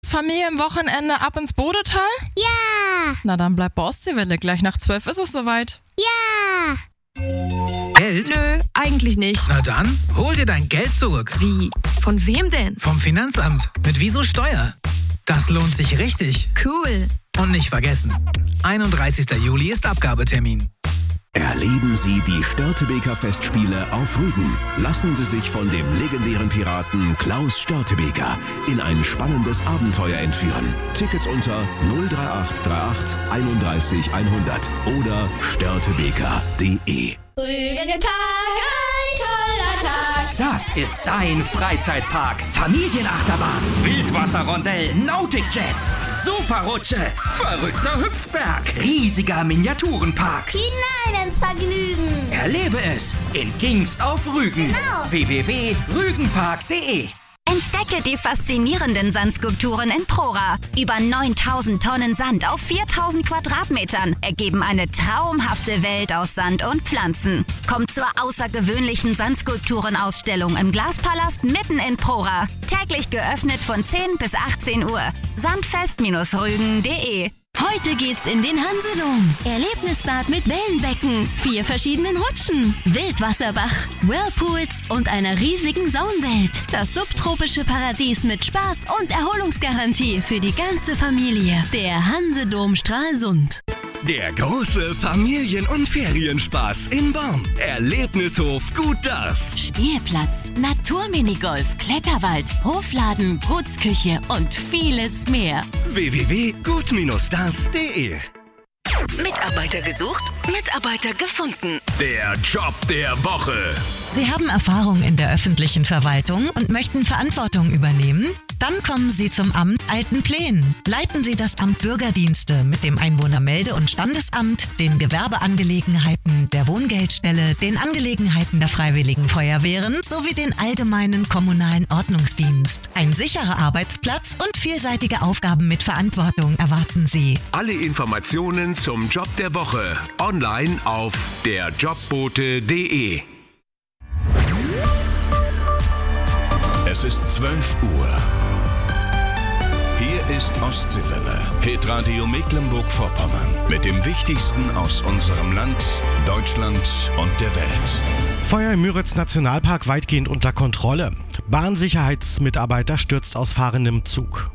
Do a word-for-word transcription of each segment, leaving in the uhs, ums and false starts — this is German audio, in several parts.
Familienwochenende ab ins Bodetal? Ja! Na dann bleib bei Ostseewelle, gleich nach zwölf ist es soweit. Ja! Geld? Nö, eigentlich nicht. Na dann, hol dir dein Geld zurück. Wie? Von wem denn? Vom Finanzamt. Mit Wieso Steuer. Das lohnt sich richtig. Cool. Und nicht vergessen, einunddreißigster Juli ist Abgabetermin. Erleben Sie die Störtebeker Festspiele auf Rügen. Lassen Sie sich von dem legendären Piraten Klaus Störtebeker in ein spannendes Abenteuer entführen. Tickets unter null drei acht drei acht einunddreißig hundert oder störtebeker punkt de. Rügenpark, ein toller Tag. Das ist dein Freizeitpark. Familienachterbahn, Wildwasserrondell, Nautic Jets, Superrutsche, verrückter Hüpfberg, riesiger Miniaturenpark. Hinein ins Vergnügen. Erlebe es in Kingst auf Rügen. Genau. w w w punkt rügenpark punkt de. Entdecke die faszinierenden Sandskulpturen in Prora. Über neuntausend Tonnen Sand auf viertausend Quadratmetern ergeben eine traumhafte Welt aus Sand und Pflanzen. Kommt zur außergewöhnlichen Sandskulpturenausstellung im Glaspalast mitten in Prora. Täglich geöffnet von zehn bis achtzehn Uhr. sandfest Rügen punkt de. Heute geht's in den Hansedom. Erlebnisbad mit Wellenbecken, vier verschiedenen Rutschen, Wildwasserbach, Whirlpools und einer riesigen Saunwelt. Das subtropische Paradies mit Spaß und Erholungsgarantie für die ganze Familie. Der Hansedom Stralsund. Der große Familien- und Ferienspaß in Born. Erlebnishof Gut Das. Spielplatz, Naturminigolf, Kletterwald, Hofladen, Gutsküche und vieles mehr. w w w punkt gut das punkt de. Mitarbeiter gesucht, Mitarbeiter gefunden. Der Job der Woche. Sie haben Erfahrung in der öffentlichen Verwaltung und möchten Verantwortung übernehmen? Dann kommen Sie zum Amt Altenplen. Leiten Sie das Amt Bürgerdienste mit dem Einwohnermelde- und Standesamt, den Gewerbeangelegenheiten, der Wohngeldstelle, den Angelegenheiten der Freiwilligen Feuerwehren sowie den allgemeinen kommunalen Ordnungsdienst. Ein sicherer Arbeitsplatz und vielseitige Aufgaben mit Verantwortung erwarten Sie. Alle Informationen zum Job der Woche online auf der jobbote punkt de. Es ist zwölf Uhr. Hier ist Ostseewelle, Hitradio Mecklenburg-Vorpommern. Mit dem Wichtigsten aus unserem Land, Deutschland und der Welt. Feuer im Müritz-Nationalpark weitgehend unter Kontrolle. Bahnsicherheitsmitarbeiter stürzt aus fahrendem Zug.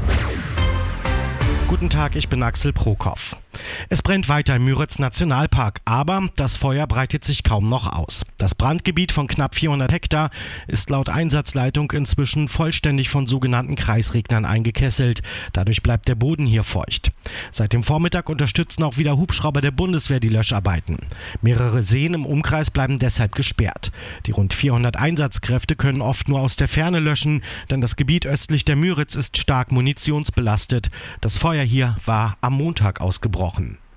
Guten Tag, ich bin Axel Prokop. Es brennt weiter im Müritz-Nationalpark, aber das Feuer breitet sich kaum noch aus. Das Brandgebiet von knapp vierhundert Hektar ist laut Einsatzleitung inzwischen vollständig von sogenannten Kreisregnern eingekesselt. Dadurch bleibt der Boden hier feucht. Seit dem Vormittag unterstützen auch wieder Hubschrauber der Bundeswehr die Löscharbeiten. Mehrere Seen im Umkreis bleiben deshalb gesperrt. Die rund vierhundert Einsatzkräfte können oft nur aus der Ferne löschen, denn das Gebiet östlich der Müritz ist stark munitionsbelastet. Das Feuer hier war am Montag ausgebrochen.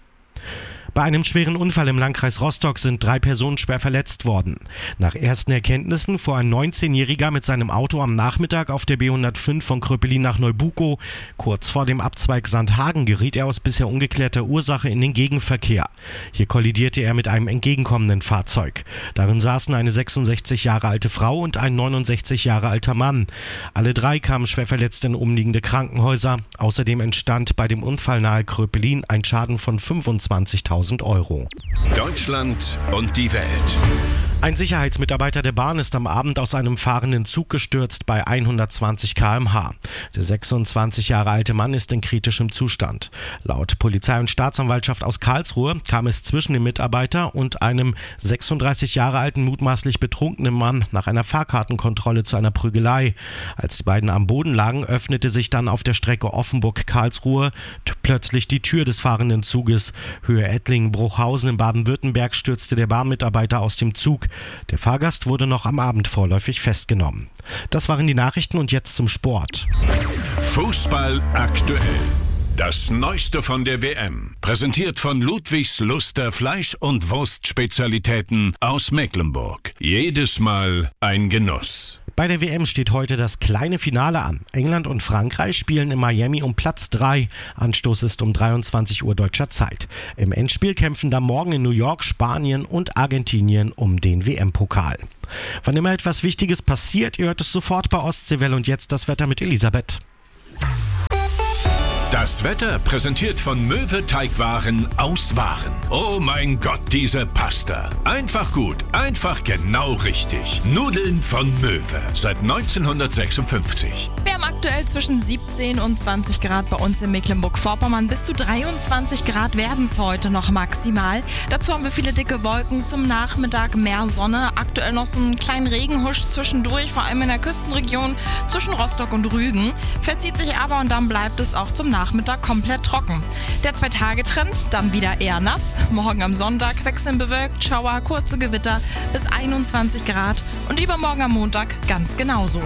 Bei einem schweren Unfall im Landkreis Rostock sind drei Personen schwer verletzt worden. Nach ersten Erkenntnissen fuhr ein neunzehnjähriger mit seinem Auto am Nachmittag auf der B hundertfünf von Kröpelin nach Neubukow. Kurz vor dem Abzweig Sandhagen geriet er aus bisher ungeklärter Ursache in den Gegenverkehr. Hier kollidierte er mit einem entgegenkommenden Fahrzeug. Darin saßen eine sechsundsechzig Jahre alte Frau und ein neunundsechzig Jahre alter Mann. Alle drei kamen schwer verletzt in umliegende Krankenhäuser. Außerdem entstand bei dem Unfall nahe Kröpelin ein Schaden von fünfundzwanzigtausend Euro. Deutschland und die Welt. Ein Sicherheitsmitarbeiter der Bahn ist am Abend aus einem fahrenden Zug gestürzt bei hundertzwanzig Kilometer pro Stunde. Der sechsundzwanzig Jahre alte Mann ist in kritischem Zustand. Laut Polizei und Staatsanwaltschaft aus Karlsruhe kam es zwischen dem Mitarbeiter und einem sechsunddreißig Jahre alten mutmaßlich betrunkenen Mann nach einer Fahrkartenkontrolle zu einer Prügelei. Als die beiden am Boden lagen, öffnete sich dann auf der Strecke Offenburg-Karlsruhe plötzlich die Tür des fahrenden Zuges. Höhe Ettlingen-Bruchhausen in Baden-Württemberg stürzte der Bahnmitarbeiter aus dem Zug. Der Fahrgast wurde noch am Abend vorläufig festgenommen. Das waren die Nachrichten und jetzt zum Sport. Fußball aktuell. Das Neueste von der W M. Präsentiert von Ludwigs Luster Fleisch- und Wurstspezialitäten aus Mecklenburg. Jedes Mal ein Genuss. Bei der W M steht heute das kleine Finale an. England und Frankreich spielen in Miami um Platz drei. Anstoß ist um dreiundzwanzig Uhr deutscher Zeit. Im Endspiel kämpfen dann morgen in New York Spanien und Argentinien um den W M-Pokal. Wann immer etwas Wichtiges passiert, ihr hört es sofort bei Ostseewelle und jetzt das Wetter mit Elisabeth. Das Wetter präsentiert von Möwe Teigwaren aus Waren. Oh mein Gott, diese Pasta. Einfach gut, einfach genau richtig. Nudeln von Möwe. Seit neunzehnhundertsechsundfünfzig. Wir haben aktuell zwischen siebzehn und zwanzig Grad bei uns in Mecklenburg-Vorpommern. Bis zu dreiundzwanzig Grad werden es heute noch maximal. Dazu haben wir viele dicke Wolken. Zum Nachmittag mehr Sonne. Aktuell noch so einen kleinen Regenhusch zwischendurch, vor allem in der Küstenregion zwischen Rostock und Rügen. Verzieht sich aber und dann bleibt es auch zum Nachmittag komplett trocken. Der Zwei-Tage-Trend, dann wieder eher nass. Morgen am Sonntag wechseln bewölkt, Schauer, kurze Gewitter bis einundzwanzig Grad und übermorgen am Montag ganz genauso.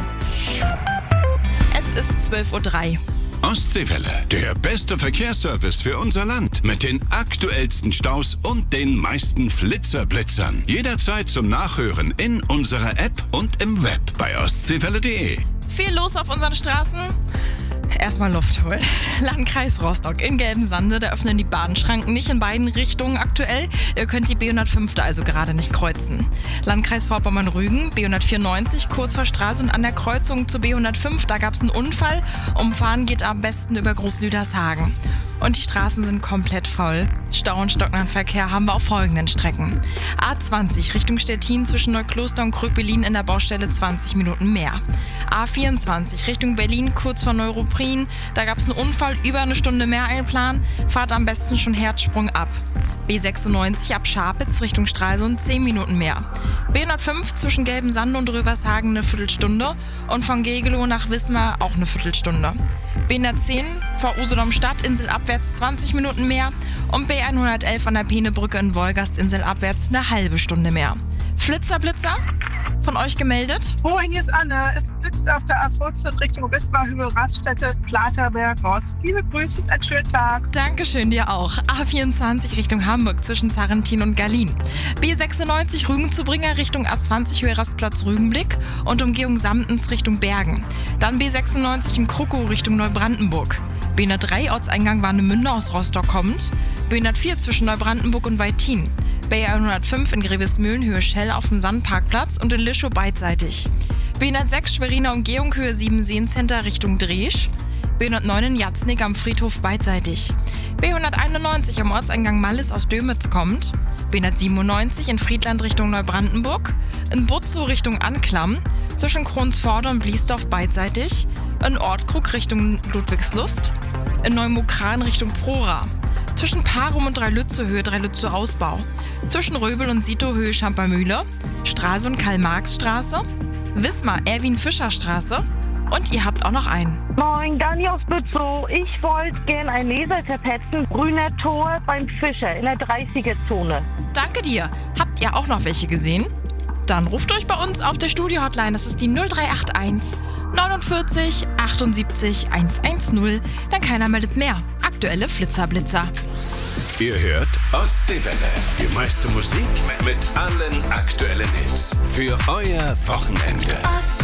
Es ist zwölf Uhr drei. Ostseewelle, der beste Verkehrsservice für unser Land. Mit den aktuellsten Staus und den meisten Flitzerblitzern. Jederzeit zum Nachhören in unserer App und im Web bei ostseewelle punkt de. Viel los auf unseren Straßen. Erstmal Luft holen. Landkreis Rostock in Gelbensande, da öffnen die Bahnschranken nicht in beiden Richtungen aktuell. Ihr könnt die B hundertfünf da also gerade nicht kreuzen. Landkreis Vorpommern-Rügen, B hundertvierundneunzig, kurz vor Straße und an der Kreuzung zur B hundertfünf, da gab es einen Unfall. Umfahren geht am besten über Großlüdershagen. Und die Straßen sind komplett voll. Stau und stockenden Verkehr haben wir auf folgenden Strecken. A zwanzig Richtung Stettin zwischen Neukloster und Kröpelin in der Baustelle zwanzig Minuten mehr. A vierundzwanzig Richtung Berlin kurz vor Neuruppin. Da gab es einen Unfall, über eine Stunde mehr Eilplan. Fahrt am besten schon Herzsprung ab. B sechsundneunzig ab Scharpitz Richtung Stralsund zehn Minuten mehr. B hundertfünf zwischen Gelbensande und Rövershagen eine Viertelstunde und von Gegelow nach Wismar auch eine Viertelstunde. B hundertzehn vor Usedom-Stadt inselabwärts zwanzig Minuten mehr und B hundertelf an der Peenebrücke in Wolgast inselabwärts eine halbe Stunde mehr. Flitzerblitzer von euch gemeldet? Moin, hier ist Anne. Es blitzt auf der A vierzehn Richtung Wismar, Hügel, Raststätte, Platerberg, Ost. Liebe Grüße und einen schönen Tag. Dankeschön, dir auch. A vierundzwanzig Richtung Hamburg zwischen Sarrentin und Gallin. B sechsundneunzig Rügen-Zubringer Richtung A zwanzig Höhe Rastplatz Rügenblick und Umgehung Samtens Richtung Bergen. Dann B sechsundneunzig in Krukkow Richtung Neubrandenburg. B hundertdrei Ortseingang Warnemünde aus Rostock kommend. B hundertvier zwischen Neubrandenburg und Weitin. B hundertfünf in Grevesmühlen Höhe Schell auf dem Sandparkplatz und in Lischow beidseitig. B hundertsechs Schweriner Umgehung Höhe Siebenseencenter Richtung Dresch. B hundertneun in Jatznig am Friedhof beidseitig. B hunderteinundneunzig am Ortseingang Mallis aus Dömitz kommt. B hundertsiebenundneunzig in Friedland Richtung Neubrandenburg. In Butzow Richtung Anklam. Zwischen Kronsforde und Bliesdorf beidseitig. In Ortkrug Richtung Ludwigslust. In Neumokran Richtung Prora. Zwischen Parum und Dreilütze Höhe Dreilütze Ausbau. Zwischen Röbel und Sito Höhe Schampermühle. Straße und Karl-Marx-Straße. Wismar Erwin-Fischer-Straße. Und ihr habt auch noch einen. Moin, Dani aus Bützow. Ich wollte gern ein Laser verpetzen. Grüner Tor beim Fischer in der dreißiger-Zone. Danke dir. Habt ihr auch noch welche gesehen? Dann ruft euch bei uns auf der Studio-Hotline. Das ist die null drei acht eins neunundvierzig achtundsiebzig hundertzehn. Dann keiner meldet mehr. Aktuelle Flitzerblitzer. Ihr hört Ostseewelle. Die meiste Musik mit allen aktuellen Hits. Für euer Wochenende.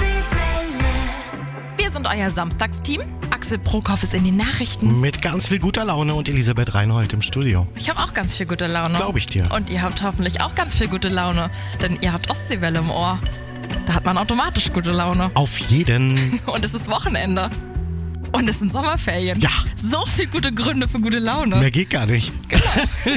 Wir sind euer Samstagsteam. Axel Prokop ist in den Nachrichten. Mit ganz viel guter Laune und Elisabeth Reinhold im Studio. Ich habe auch ganz viel gute Laune. Glaube ich dir. Und ihr habt hoffentlich auch ganz viel gute Laune. Denn ihr habt Ostseewelle im Ohr. Da hat man automatisch gute Laune. Auf jeden. Und es ist Wochenende. Und es sind Sommerferien. Ja. So viele gute Gründe für gute Laune. Mehr geht gar nicht. Genau.